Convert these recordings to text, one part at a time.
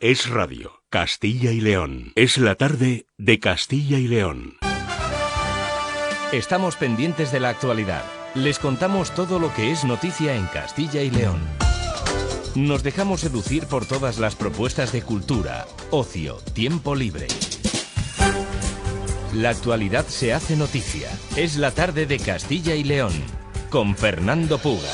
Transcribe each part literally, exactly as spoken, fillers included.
Es radio, Castilla y León. Es la tarde de Castilla y León. Estamos pendientes de la actualidad. Les contamos todo lo que es noticia en Castilla y León. Nos dejamos seducir por todas las propuestas de cultura, ocio, tiempo libre. La actualidad se hace noticia. Es la tarde de Castilla y León, con Fernando Puga.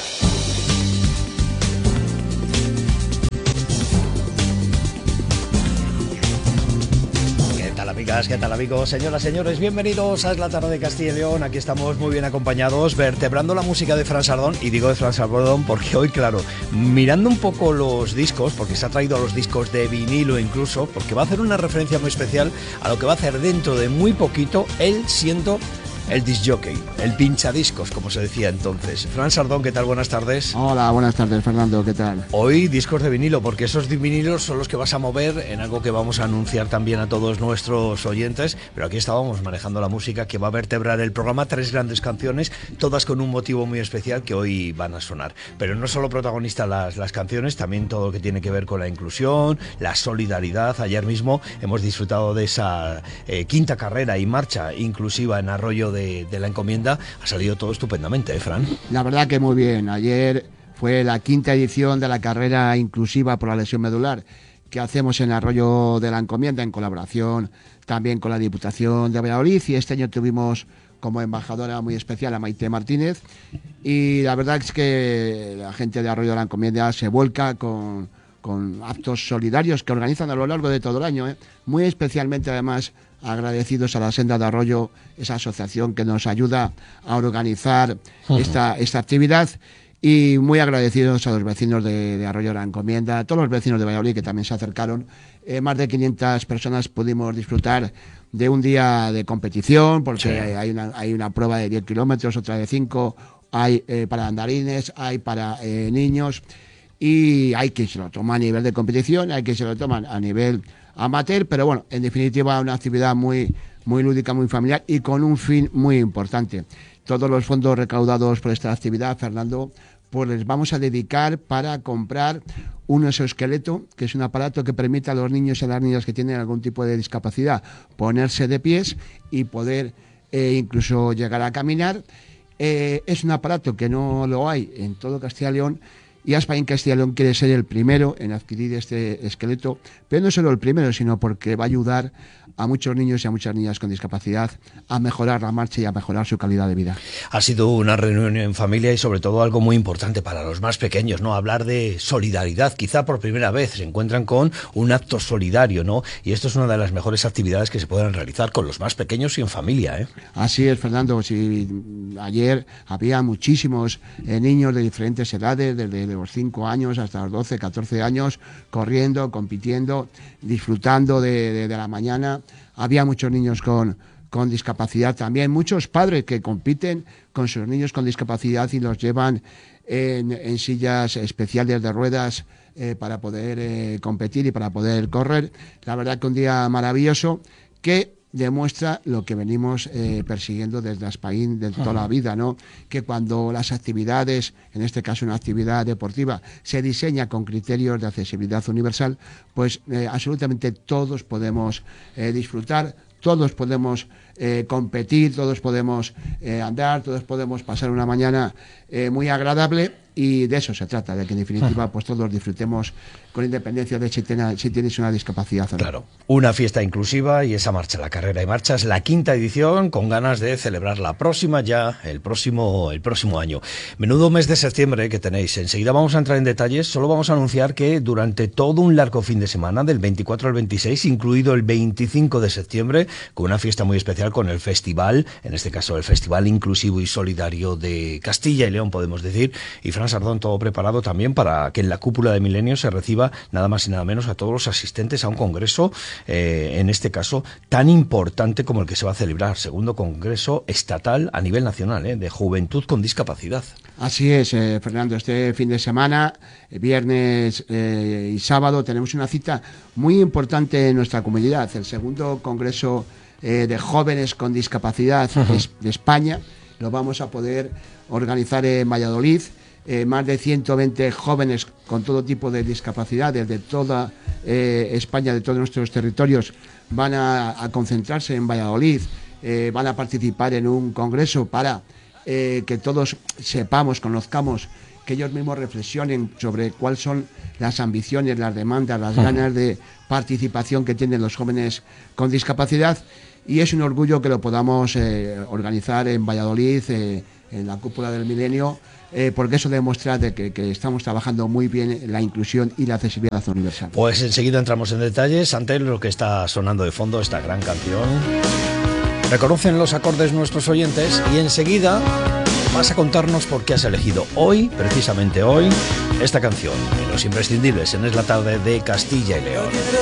Amigas, ¿qué tal amigos? Señoras, señores, bienvenidos a Es la tarde de Castilla y León. Aquí estamos muy bien acompañados, vertebrando la música de Fran Sardón. Y digo de Fran Sardón porque hoy, claro, mirando un poco los discos, porque se ha traído los discos de vinilo incluso, porque va a hacer una referencia muy especial a lo que va a hacer dentro de muy poquito, él siendo el disc jockey, el pinchadiscos, como se decía entonces. Fran Sardón, ¿qué tal? Buenas tardes. Hola, buenas tardes, Fernando, ¿qué tal? Hoy discos de vinilo, porque esos vinilos son los que vas a mover en algo que vamos a anunciar también a todos nuestros oyentes, pero aquí estábamos manejando la música que va a vertebrar el programa, tres grandes canciones, todas con un motivo muy especial que hoy van a sonar. Pero no solo protagonistas las, las canciones, también todo lo que tiene que ver con la inclusión, la solidaridad. Ayer mismo hemos disfrutado de esa eh, quinta carrera y marcha inclusiva en Arroyo de De, de la Encomienda. Ha salido todo estupendamente, ¿eh, Fran? La verdad que muy bien. Ayer fue la quinta edición de la carrera inclusiva por la lesión medular que hacemos en Arroyo de la Encomienda en colaboración también con la Diputación de Valladolid, y este año tuvimos como embajadora muy especial a Maite Martínez, y la verdad es que la gente de Arroyo de la Encomienda se vuelca con, con actos solidarios que organizan a lo largo de todo el año, ¿eh? Muy especialmente además agradecidos a la Senda de Arroyo, esa asociación que nos ayuda a organizar uh-huh. esta, esta actividad, y muy agradecidos a los vecinos de, de Arroyo de la Encomienda, a todos los vecinos de Valladolid que también se acercaron. Eh, más de quinientas personas pudimos disfrutar de un día de competición, porque sí. hay, una, hay una prueba de diez kilómetros, otra de cinco, hay eh, para andarines, hay para eh, niños, y hay quien se lo toma a nivel de competición, hay quien se lo toma a nivel amateur, pero bueno, en definitiva una actividad muy, muy lúdica, muy familiar y con un fin muy importante. Todos los fondos recaudados por esta actividad, Fernando, pues les vamos a dedicar para comprar un exoesqueleto, que es un aparato que permite a los niños y a las niñas que tienen algún tipo de discapacidad ponerse de pies y poder eh, incluso llegar a caminar. Eh, es un aparato que no lo hay en todo Castilla y León, y Aspain Castilla y León quiere ser el primero en adquirir este esqueleto, pero no solo el primero, sino porque va a ayudar a muchos niños y a muchas niñas con discapacidad a mejorar la marcha y a mejorar su calidad de vida. Ha sido una reunión en familia y sobre todo algo muy importante para los más pequeños, ¿no? Hablar de solidaridad, quizá por primera vez se encuentran con un acto solidario, ¿no? Y esto es una de las mejores actividades que se pueden realizar con los más pequeños y en familia, ¿eh? Así es, Fernando. Sí, ayer había muchísimos eh, niños de diferentes edades, desde los cinco años hasta los doce, catorce años, corriendo, compitiendo, disfrutando de, de, de la mañana. Había muchos niños con, con discapacidad también, muchos padres que compiten con sus niños con discapacidad y los llevan en, en sillas especiales de ruedas eh, para poder eh, competir y para poder correr. La verdad que un día maravilloso que demuestra lo que venimos eh, persiguiendo desde Aspain de toda la vida, ¿no? Que cuando las actividades, en este caso una actividad deportiva, se diseña con criterios de accesibilidad universal, pues eh, absolutamente todos podemos eh, disfrutar, todos podemos eh, competir, todos podemos eh, andar, todos podemos pasar una mañana eh, muy agradable, y de eso se trata, de que en definitiva pues todos disfrutemos con independencia de si, ten, si tienes una discapacidad o no. Claro, una fiesta inclusiva y esa marcha, la carrera y marcha, es la quinta edición, con ganas de celebrar la próxima ya, el próximo, el próximo año. Menudo mes de septiembre que tenéis. Enseguida vamos a entrar en detalles, solo vamos a anunciar que durante todo un largo fin de semana, del veinticuatro al veintiséis, incluido el veinticinco de septiembre, con una fiesta muy especial con el festival, en este caso el Festival Inclusivo y Solidario de Castilla y León, podemos decir, y Fran Sardón, todo preparado también para que en la cúpula de Milenio se reciba nada más y nada menos a todos los asistentes a un congreso, eh, en este caso tan importante como el que se va a celebrar, segundo congreso estatal a nivel nacional, eh, de juventud con discapacidad. Así es, eh, Fernando, este fin de semana, eh, viernes eh, y sábado, tenemos una cita muy importante en nuestra comunidad, el segundo congreso eh, de jóvenes con discapacidad uh-huh. de, de España. Lo vamos a poder organizar en Valladolid. Eh, más de ciento veinte jóvenes con todo tipo de discapacidades de toda eh, España, de todos nuestros territorios, van a, a concentrarse en Valladolid, eh, van a participar en un congreso para eh, que todos sepamos, conozcamos, que ellos mismos reflexionen sobre cuáles son las ambiciones, las demandas, las ganas de participación que tienen los jóvenes con discapacidad, y es un orgullo que lo podamos eh, organizar en Valladolid, eh, en la Cúpula del Milenio, eh, porque eso demuestra de que, que estamos trabajando muy bien la inclusión y la accesibilidad universal. Pues enseguida entramos en detalles. Ante lo que está sonando de fondo, esta gran canción, reconocen los acordes nuestros oyentes, y enseguida vas a contarnos por qué has elegido hoy, precisamente hoy, esta canción. Los imprescindibles en Es la Tarde de Castilla y León.